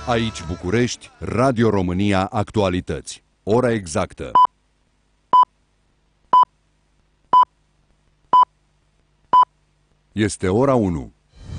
Aici București, Radio România Actualități. Ora exactă. Este ora 1.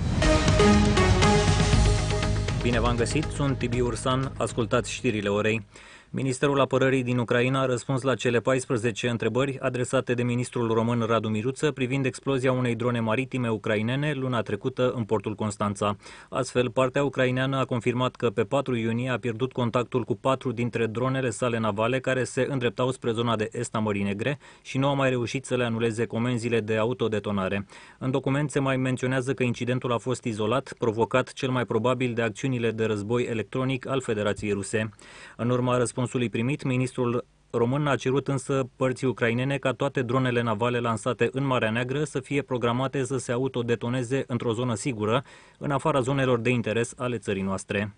Bine v-am găsit, sunt Tibi Ursan, ascultați știrile orei. Ministerul Apărării din Ucraina a răspuns la cele 14 întrebări adresate de ministrul român Radu Miruță privind explozia unei drone maritime ucrainene luna trecută în portul Constanța. Astfel, partea ucraineană a confirmat că pe 4 iunie a pierdut contactul cu 4 dintre dronele sale navale care se îndreptau spre zona de est a Mării Negre și nu a mai reușit să le anuleze comenzile de autodetonare. În document se mai menționează că incidentul a fost izolat, provocat cel mai probabil de acțiunile de război electronic al Federației Ruse. În urma răspunsului primit, ministrul român a cerut însă părții ucrainene ca toate dronele navale lansate în Marea Neagră să fie programate să se autodetoneze într-o zonă sigură, în afara zonelor de interes ale țării noastre.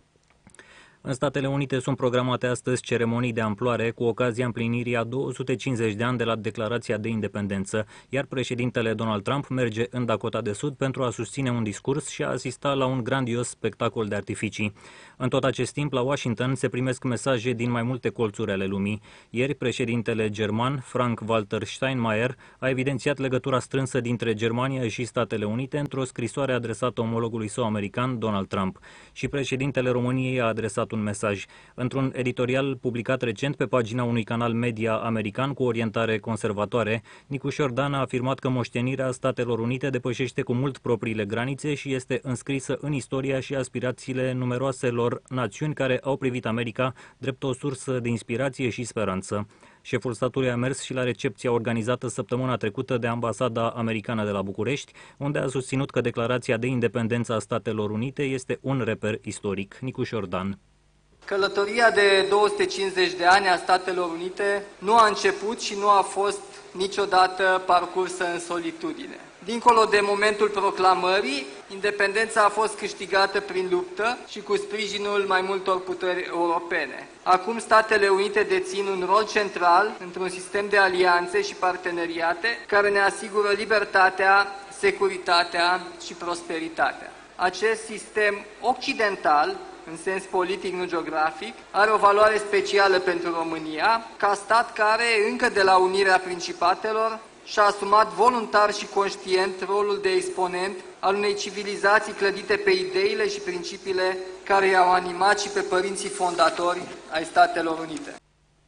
În Statele Unite sunt programate astăzi ceremonii de amploare cu ocazia împlinirii a 250 de ani de la Declarația de Independență, iar președintele Donald Trump merge în Dakota de Sud pentru a susține un discurs și a asista la un grandios spectacol de artificii. În tot acest timp, la Washington se primesc mesaje din mai multe colțuri ale lumii. Ieri, președintele german, Frank-Walter Steinmeier, a evidențiat legătura strânsă dintre Germania și Statele Unite într-o scrisoare adresată omologului său american, Donald Trump. Și președintele României a adresat un mesaj. Într-un editorial publicat recent pe pagina unui canal media american cu orientare conservatoare, Nicușor Dan a afirmat că moștenirea Statelor Unite depășește cu mult propriile granițe și este înscrisă în istoria și aspirațiile numeroaselor națiuni care au privit America drept o sursă de inspirație și speranță. Șeful statului a mers și la recepția organizată săptămâna trecută de Ambasada Americană de la București, unde a susținut că Declarația de Independență a Statelor Unite este un reper istoric. Nicușor Dan. Călătoria de 250 de ani a Statelor Unite nu a început și nu a fost niciodată parcursă în solitudine. Dincolo de momentul proclamării, independența a fost câștigată prin luptă și cu sprijinul mai multor puteri europene. Acum Statele Unite dețin un rol central într-un sistem de alianțe și parteneriate care ne asigură libertatea, securitatea și prosperitatea. Acest sistem occidental, în sens politic, nu geografic, are o valoare specială pentru România, ca stat care, încă de la unirea Principatelor, și-a asumat voluntar și conștient rolul de exponent al unei civilizații clădite pe ideile și principiile care i-au animat și pe părinții fondatori ai Statelor Unite.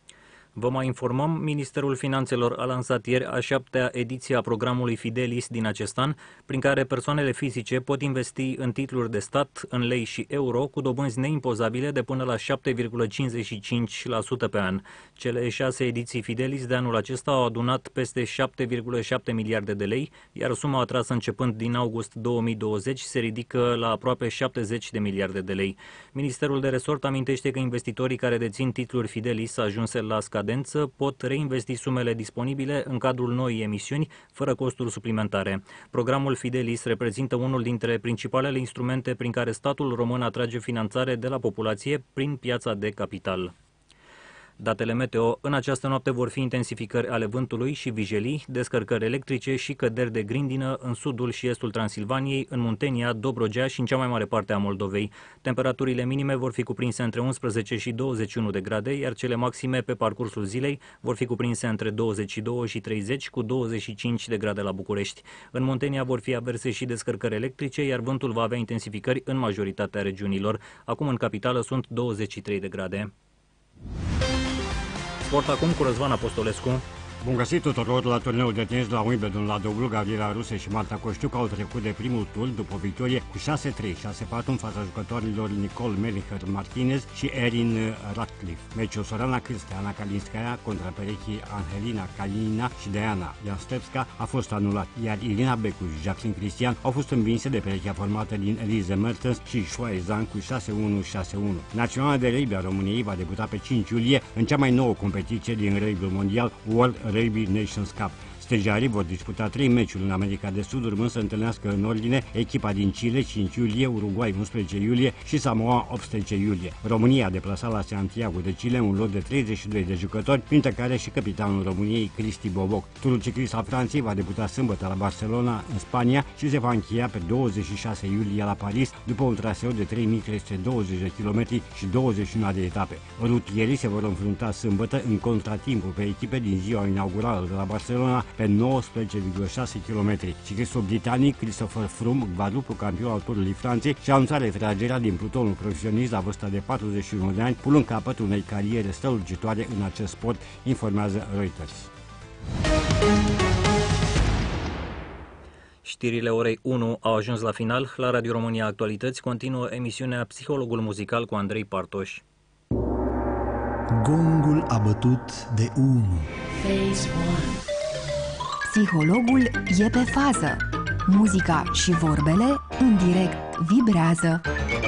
Vă mai informăm, Ministerul Finanțelor a lansat ieri a 7-a ediție a programului Fidelis din acest an, prin care persoanele fizice pot investi în titluri de stat, în lei și euro, cu dobânzi neimpozabile de până la 7,55% pe an. Cele 6 ediții Fidelis de anul acesta au adunat peste 7,7 miliarde de lei, iar suma atrasă începând din august 2020 se ridică la aproape 70 de miliarde de lei. Ministerul de Resort amintește că investitorii care dețin titluri Fidelis ajunse la scadență pot reinvesti sumele disponibile în cadrul noii emisiuni, fără costuri suplimentare. Programul Fidelis reprezintă unul dintre principalele instrumente prin care statul român atrage finanțare de la populație prin piața de capital. Datele meteo: în această noapte vor fi intensificări ale vântului și vijelii, descărcări electrice și căderi de grindină în sudul și estul Transilvaniei, în Muntenia, Dobrogea și în cea mai mare parte a Moldovei. Temperaturile minime vor fi cuprinse între 11 și 21 de grade, iar cele maxime pe parcursul zilei vor fi cuprinse între 22 și 30, cu 25 de grade la București. În Muntenia vor fi averse și descărcări electrice, iar vântul va avea intensificări în majoritatea regiunilor. Acum în capitală sunt 23 de grade. Sport acum cu Răzvan Apostolescu. Bun găsit tuturor la turneul de tenis de la Wimbledon la dublu. Gabriela Ruse și Marta Coștiuc au trecut de primul tur după o victorie cu 6-3, 6-4 în fața jucătorilor Nicole Melicher Martinez și Erin Radcliffe. Meciul Sorana Cristiana Kalinskaya contra perechii Angelina Kalinina și Diana Jastrebska a fost anulat, iar Irina Becu și Jacqueline Cristian au fost învinse de perechea formată din Elise Mertens și Shuai Zhang cu 6-1-6-1. Naționala de rugby a României va debuta pe 5 iulie în cea mai nouă competiție din rugby mondial, World Rugby Nations Cup. Stejarii vor disputa 3 meciuri în America de Sud, urmând să întâlnească în ordine echipa din Chile 5 iulie, Uruguay 11 iulie și Samoa 18 iulie. România a deplasat la Santiago de Chile un lot de 32 de jucători, printre care și capitanul României, Cristi Boboc. Turul ciclist al Franței va debuta sâmbătă la Barcelona, în Spania, și se va încheia pe 26 iulie la Paris, după un traseu de 3320 de km și 21 de etape. Rutierii se vor înfrunta sâmbătă în contratimpul pe echipe din ziua inaugurală de la Barcelona pe 19,6 km. Ciclistul britanic Christopher Froome, quadruplu campion al Turului Franței, și-a anunțat retragerea din plutonul profesionist la vârsta de 41 de ani, punând capăt unei cariere strălucitoare în acest sport, informează Reuters. Știrile orei 1 au ajuns la final. La Radio România Actualități continuă emisiunea Psihologul muzical cu Andrei Partoș. Gongul a bătut de 1. Psihologul e pe fază. Muzica și vorbele în direct vibrează.